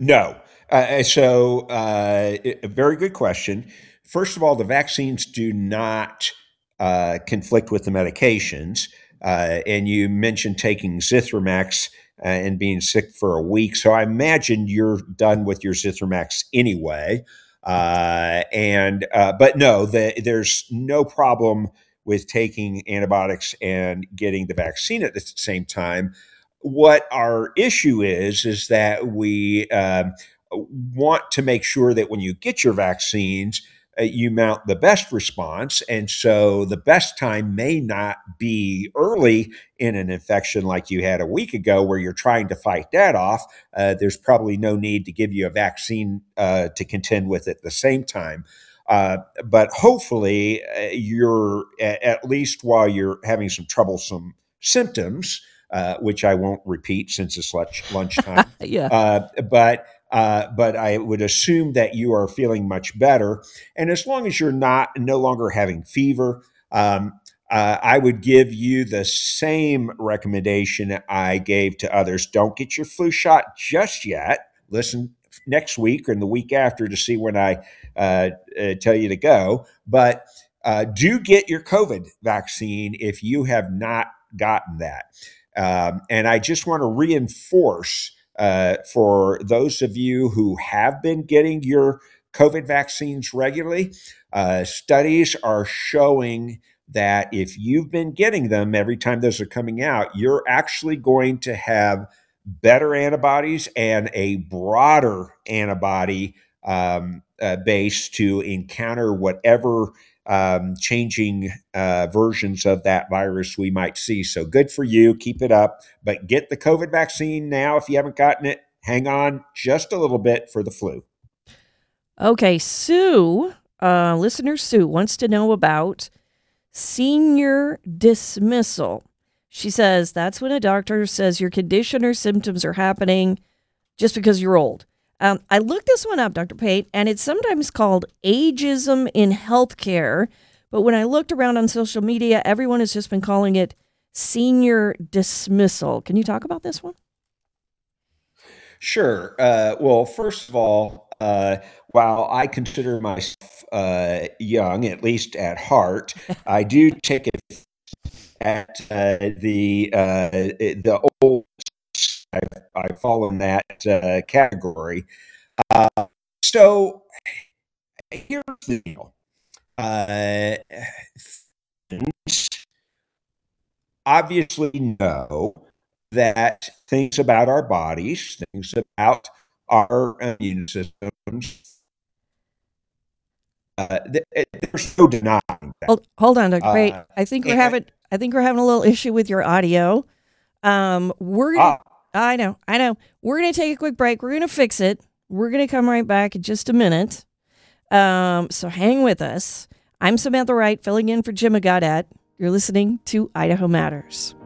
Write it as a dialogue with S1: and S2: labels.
S1: No. A very good question. First of all, the vaccines do not conflict with the medications. And you mentioned taking Zithromax and being sick for a week. So I imagine you're done with your Zithromax anyway. But no, there's no problem with taking antibiotics and getting the vaccine at the same time. What our issue is that we want to make sure that when you get your vaccines, you mount the best response. And so the best time may not be early in an infection like you had a week ago, where you're trying to fight that off. There's probably no need to give you a vaccine to contend with at the same time. But hopefully, you're at least while you're having some troublesome symptoms, which I won't repeat since it's lunchtime.
S2: Yeah.
S1: But I would assume that you are feeling much better. And as long as you're no longer having fever, I would give you the same recommendation I gave to others. Don't get your flu shot just yet. Listen next week or the week after to see when I tell you to go. But do get your COVID vaccine if you have not gotten that. And I just want to reinforce for those of you who have been getting your COVID vaccines regularly, studies are showing that if you've been getting them every time those are coming out, you're actually going to have better antibodies and a broader antibody base to encounter whatever changing versions of that virus we might see. So good for you. Keep it up. But get the COVID vaccine now if you haven't gotten it. Hang on just a little bit for the flu.
S2: Okay, Sue, listener Sue, wants to know about senior dismissal. She says that's when a doctor says your condition or symptoms are happening just because you're old. I looked this one up, Dr. Pate, and it's sometimes called ageism in healthcare. But when I looked around on social media, everyone has just been calling it senior dismissal. Can you talk about this one?
S1: Sure. Well, first of all, while I consider myself young, at least at heart, I do take it at the old. I fall in that category. Uh, so here's the deal. Uh, Things obviously know that things about our bodies, things about our immune systems, there's no denying that.
S2: Hold on, Dr. Pate.
S1: Uh,
S2: I think we're
S1: and,
S2: having I think we're having a little issue with your audio. We're gonna.
S1: ah,
S2: I know. We're gonna take a quick break. We're gonna fix it. We're gonna come right back in just a minute. So hang with us. I'm Samantha Wright, filling in for Jim Goddard. You're listening to Idaho Matters.